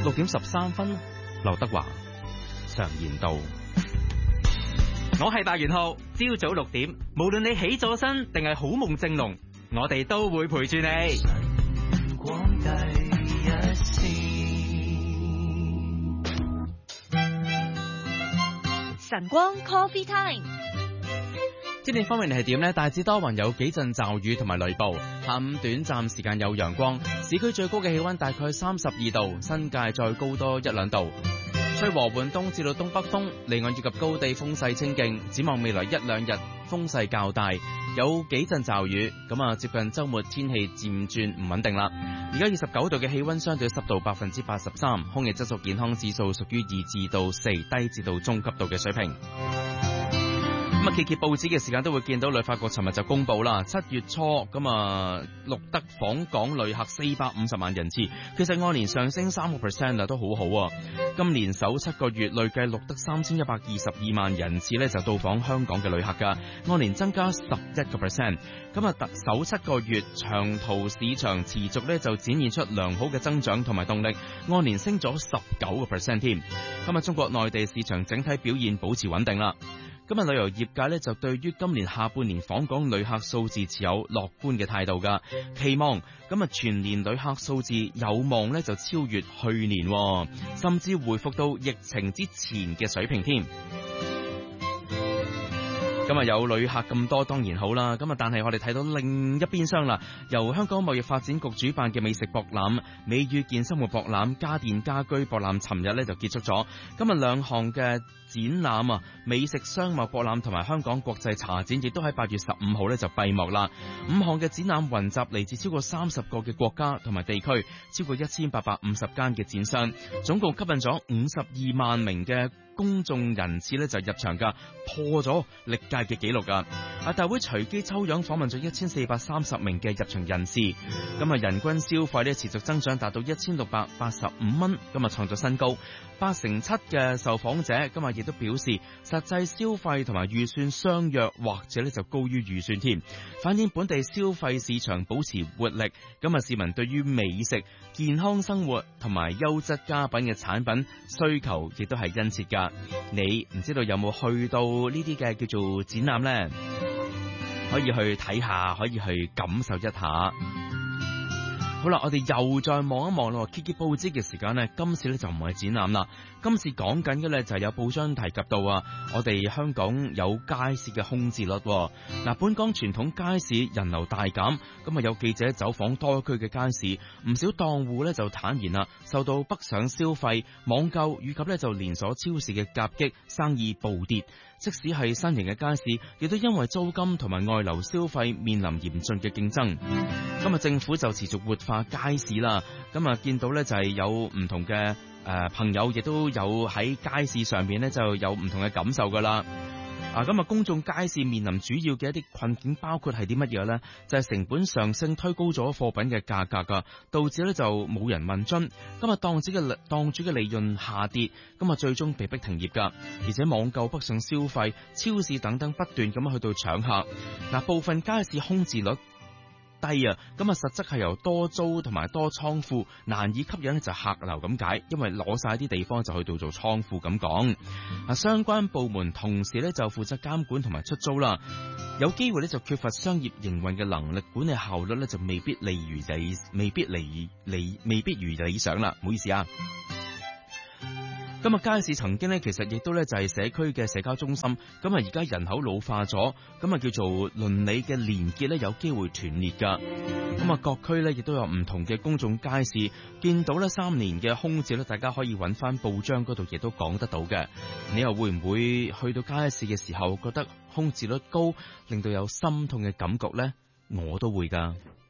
6:13，劉德華常言道。我係白元浩，朝早6點，無論你起咗身定係好夢正濃，我哋都會陪住你。 晨光第一線， 晨光 Coffee Time。 天氣方面係點呢？大致多雲，有幾陣驟雨同埋雷暴，下午短暫時間有陽光。市區最高嘅氣溫大概32度，新界再高多1-2度。吹和緩東至到東北風，離岸以及高地風勢清勁。展望未來1-2日風勢較大，有幾陣驟雨。接近週末天氣漸轉唔穩定啦。而家29度嘅氣溫，相對濕度83%，空氣質素健康指數屬於2至到4，低至到中級度嘅水平。揭揭報紙嘅時間都會見到旅發局尋日就公布啦，7月初錄得訪港旅客450萬人次，其實按年上升3%啊，都好好啊。今年首7個月累計錄得3122萬人次咧，就到訪香港嘅旅客噶，按年增加11%。首7個月長途市場持續咧就展現出良好嘅增長同埋動力，按年升咗19%添。中國內地市場整體表現保持穩定啦。今日旅遊業界咧就對於今年下半年訪港旅客數字持有樂觀嘅態度噶，期望全年旅客數字有望咧就超越去年，甚至回復到疫情之前嘅水平添。今日有旅客咁多當然好啦，但係我哋睇到另一邊廂啦，由香港貿易發展局主辦嘅美食博覽、美與健生活博覽、家電家居博覽，尋日咧就結束咗。今日兩項嘅展覽啊，美食商貿博覽同埋香港國際茶展，亦都喺8月15號咧就閉幕啦。5項嘅展覽雲集嚟自超過30個嘅國家同埋地區，超過1850間嘅展商，總共吸引咗52萬名嘅公眾人次咧就入場噶，破咗歷屆嘅紀錄噶。大會隨機抽樣訪問咗1430名嘅入場人士，人均消費咧持續增長，達到1685蚊，創咗新高。87%嘅受訪者今日亦都表示，實際消費同埋預算相若，或者咧就高於預算添，反映本地消費市場保持活力。市民對於美食、健康生活同埋優質家品嘅產品需求亦都係殷切噶。你唔知道有冇去到呢啲嘅叫做展覽呢？可以去睇下，可以去感受一下。好啦，我哋又再望一望咯。揭揭報紙嘅時間呢，今次呢就唔係展覽啦。今次講緊嘅呢就係有報章提及到啊，我哋香港有街市嘅空置率。本港傳統街市人流大減，有記者走訪多區嘅街市，唔少檔戶呢就坦言啦，受到北上消費、網購以及呢就連鎖超市嘅夾擊，生意暴跌。即使係新型嘅街市，亦都因為租金同埋外流消費面臨嚴峻嘅競爭。今日政府就持續活化街市啦。見到呢就係有唔同嘅朋友，亦都有喺街市上面呢就有唔同嘅感受噶啦。公眾街市面臨主要嘅一啲困境，包括係啲乜嘢呢？就係成本上升，推高咗貨品嘅價格噶，導致呢就冇人問津。檔主嘅利潤下跌，最終被逼停業噶。而且網購北上消費、超市等等不斷咁去到搶客。部分街市空置率低啊，實質係由多租同埋多倉庫，難以吸引就客流咁解，因為攞晒啲地方就去到做倉庫咁講。相關部門同時咧就負責監管同埋出租啦，有機會咧就缺乏商業營運嘅能力，管理效率咧就未必如理想啦。唔好意思啊。街市曾經咧，其實亦都咧就係社區嘅社交中心。而家人口老化咗，叫做鄰里嘅連結咧，有機會斷裂噶。各區咧亦都有唔同嘅公眾街市，見到咧3年嘅空置咧，大家可以揾翻報章嗰度亦都講得到嘅。你又會唔會去到街市嘅時候覺得空置率高，令到有心痛嘅感覺呢？我都會噶。